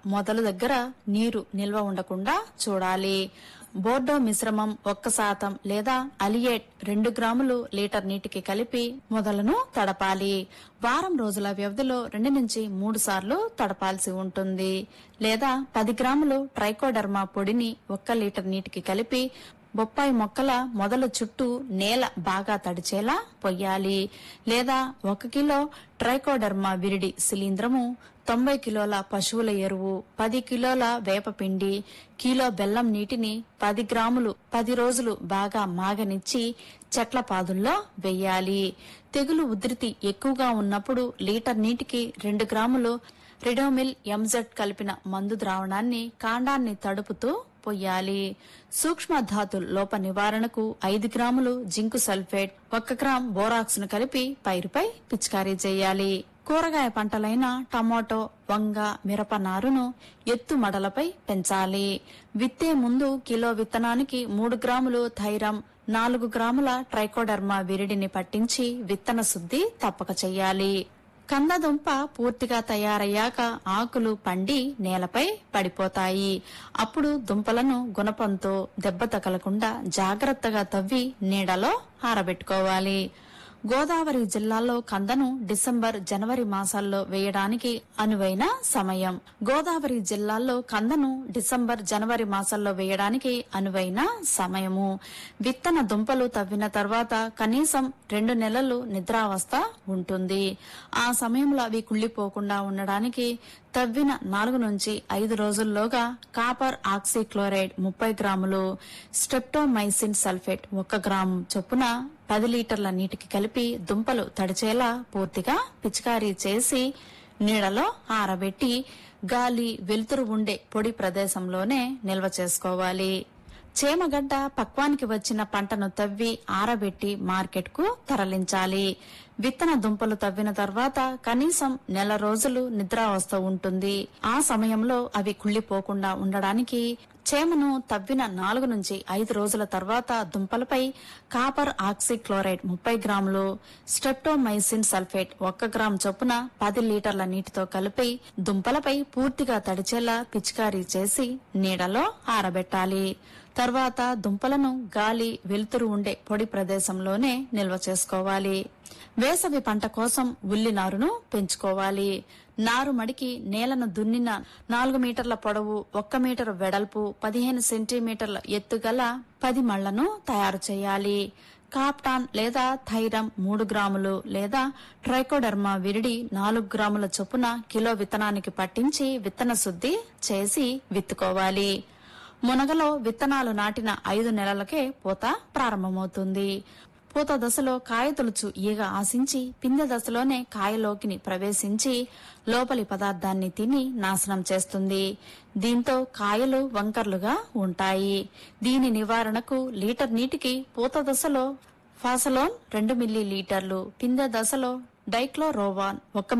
మొదలు దగ్గర నీరు నిల్వ ఉండకుండా చూడాలి. బోర్డో మిశ్రమం 1% లేదా అలియేట్ 2 గ్రాములు లీటర్ నీటికి కలిపి మొదలను తడపాలి. వారం రోజుల వ్యవధిలో 2 నుంచి 3 సార్లు తడపాల్సి ఉంటుంది. లేదా 10 గ్రాములు ట్రైకోడర్మా పొడిని 1 లీటర్ నీటికి కలిపి బొప్పాయి మొక్కల మొదల చుట్టూ నేల బాగా తడిచేలా పొయ్యాలి. లేదా 1 కిలో ట్రైకోడర్మా విరిడి శిలీంద్రము, 90 కిలోల పశువుల ఎరువు, 10 కిలోల వేపపిండి, కిలో బెల్లం నీటిని 10 గ్రాములు 10 రోజులు బాగా మాగనిచ్చి చెట్ల పాదుల్లో వెయ్యాలి. తెగులు ఉధృతి ఎక్కువగా ఉన్నప్పుడు లీటర్ నీటికి 2 గ్రాములు రిడోమిల్ ఎంజెడ్ కలిపిన మందు ద్రావణాన్ని కాండాన్ని తడుపుతూ పొయ్యాలి. సూక్ష్మ ధాతు లోప నివారణకు 5 గ్రాములు జింకు సల్ఫేట్, 1 గ్రామ్ బోరాక్స్ ను కలిపి పైరుపై పిచికారీ చేయాలి. కూరగాయ పంటలైన టమోటో, వంగ, మిరప నారును ఎత్తు మడలపై పెంచాలి. విత్తే ముందు కిలో విత్తనానికి 3 గ్రాములు థైరమ్, 4 గ్రాముల ట్రైకోడర్మా విరిడిని పట్టించి విత్తన శుద్ధి తప్పక చెయ్యాలి. కందదుంప పూర్తిగా తయారయ్యాక ఆకులు పండి నేలపై పడిపోతాయి. అప్పుడు దుంపలను గుణపంతో దెబ్బ తగలకుండా జాగ్రత్తగా తవ్వి నీడలో ఆరబెట్టుకోవాలి. గోదావరి జిల్లాలో కందను డిసెంబర్, జనవరి మాసాల్లో వేయడానికి అనువైన సమయం. గోదావరి జిల్లాల్లో కందను డిసెంబర్, జనవరి మాసాల్లో వేయడానికి అనువైన సమయము. విత్తన దుంపలు తవ్విన తర్వాత కనీసం 2 నెలలు నిద్రావస్థ ఉంటుంది. ఆ సమయంలో అవి కుళ్లిపోకుండా ఉండడానికి తవ్విన 4 నుంచి 5 రోజుల్లోగా కాపర్ ఆక్సీక్లోరైడ్ 30 గ్రాములు, స్ట్రెప్టోమైసిన్ సల్ఫేట్ 1 గ్రాము చొప్పున 10 లీటర్ల నీటికి కలిపి దుంపలు తడిచేలా పూర్తిగా పిచికారీ చేసి నీడలో ఆరబెట్టి గాలి, వెలుతురు ఉండే పొడి ప్రదేశంలోనే నిల్వ చేసుకోవాలి. చేమగడ్డ పక్వానికి వచ్చిన పంటను తవ్వి ఆరబెట్టి మార్కెట్కు తరలించాలి. విత్తన దుంపలు తవ్విన తర్వాత కనీసం నెల రోజులు నిద్రావస్థ ఉంటుంది. ఆ సమయంలో అవి కుళ్లిపోకుండా ఉండడానికి చేమను తవ్విన 4 నుంచి 5 రోజుల తర్వాత దుంపలపై కాపర్ ఆక్సీక్లోరైడ్ 30 గ్రాములు, స్ట్రెప్టోమైసిన్ సల్ఫేట్ 1 గ్రాము చొప్పున 10 లీటర్ల నీటితో కలిపి దుంపలపై పూర్తిగా తడిచేలా పిచికారీ చేసి నీడలో ఆరబెట్టాలి. తర్వాత దుంపలను గాలి, వెలుతురు ఉండే పొడి ప్రదేశంలోనే నిల్వ చేసుకోవాలి. వేసవి పంట కోసం ఉల్లి నారును పెంచుకోవాలి. నారు మడికి నేలను దున్నిన 4 మీటర్ల పొడవు, 1 మీటర్ వెడల్పు, 15 సెంటీమీటర్ల ఎత్తుగల 10 మళ్లను తయారు చేయాలి. కాప్టాన్ లేదా థైరమ్ 3 గ్రాములు లేదా ట్రైకోడర్మా విరిడి 4 గ్రాముల చొప్పున కిలో విత్తనానికి పట్టించి విత్తన శుద్ధి చేసి విత్తుకోవాలి. మునగలో విత్తనాలు నాటిన 5 నెలలకే పూత ప్రారంభమవుతుంది. పూత దశలో కాయ తొలుచు ఈగ ఆశించి పిందె దశలోనే కాయలోకిని ప్రవేశించి లోపలి పదార్థాన్ని తిని నాశనం చేస్తుంది. దీంతో కాయలు వంకర్లుగా ఉంటాయి. దీని నివారణకు లీటర్ నీటికి పూత దశలో ఫాసలోన్ 2 మిల్లీలీటర్లు, పిందె దశలో డైక్లోరోవాన్ 1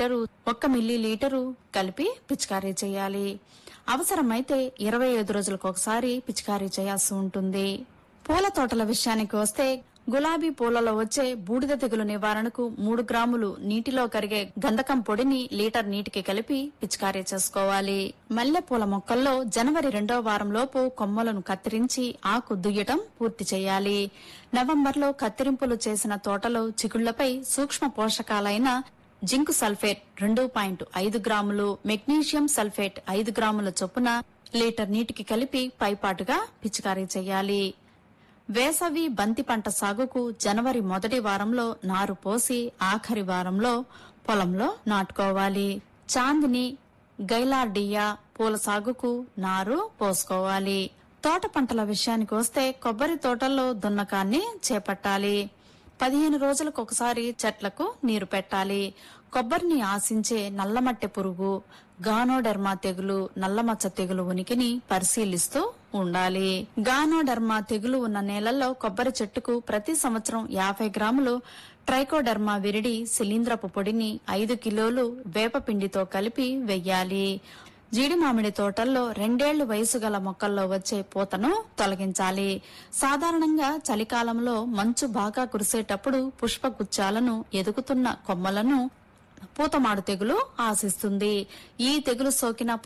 మిల్లీలీటరు కలిపి పిచికారీ చేయాలి. అవసరమైతే 25 రోజులకు ఒకసారి పిచికారీ చేయాల్సి ఉంటుంది. పూల తోటల విషయానికి వస్తే గులాబీ పూలలో వచ్చే బూడిద తెగులు నివారణకు 3 గ్రాములు నీటిలో కరిగే గంధకం పొడిని లీటర్ నీటికి కలిపి పిచికారీ చేసుకోవాలి. మల్లె పూల మొక్కల్లో జనవరి 2వ వారంలోపు కొమ్మలను కత్తిరించి ఆకు దుయ్యటం పూర్తి చేయాలి. నవంబర్లో కత్తిరింపులు చేసిన తోటలో చిగుళ్లపై సూక్ష్మ పోషకాలైన జింకు సల్ఫేట్ 2.5 గ్రాములు, మెగ్నీషియం సల్ఫేట్ 5 గ్రాముల చొప్పున లీటర్ నీటికి కలిపి పైపాటుగా పిచికారీ చేయాలి. వేసవి బంతి పంట సాగుకు జనవరి మొదటి వారంలో నారు పోసి ఆఖరి వారంలో పొలంలో నాటుకోవాలి. చాందిని, గైలార్డియా పూల సాగుకు నారు పోసుకోవాలి. తోట పంటల విషయానికి వస్తే కొబ్బరి తోటల్లో దున్నకాన్ని చేపట్టాలి. 15 రోజులకు ఒకసారి చెట్లకు నీరు పెట్టాలి. కొబ్బరిని ఆశించే నల్లమట్టె పురుగు, గానోడెర్మా తెగులు, నల్లమచ్చ తెగులు ఉనికిని పరిశీలిస్తూ ఉండాలి. గానోడెర్మా తెగులు ఉన్న నేలల్లో కొబ్బరి చెట్టుకు ప్రతి సంవత్సరం 50 గ్రాములు ట్రైకోడర్మా విరిడి శిలీంద్రపు పొడిని 5 కిలోలు వేపపిండితో కలిపి వెయ్యాలి. జీడి మామిడి తోటల్లో 2 ఏళ్లు వయసు గల మొక్కల్లో వచ్చే పూతను తొలగించాలి. సాధారణంగా చలికాలంలో మంచు బాగా కురిసేటప్పుడు పుష్పగుచ్చాలను, ఎదుగుతున్న కొమ్మలను పూతమాడు తెగులు ఆశిస్తుంది. ఈ తెగులు సోకిన